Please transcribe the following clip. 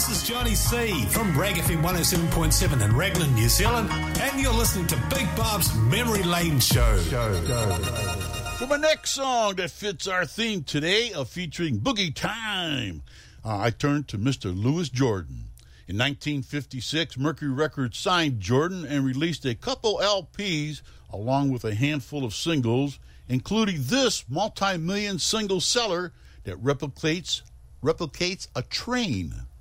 This is Johnny C. from Rag FM 107.7 in Raglan, New Zealand, and you're listening to Big Bob's Memory Lane Show. For my next song that fits our theme today of featuring Boogie Time, I turned to Mr. Louis Jordan. In 1956, Mercury Records signed Jordan and released a couple LPs along with a handful of singles, including this multi-million single seller that replicates a train.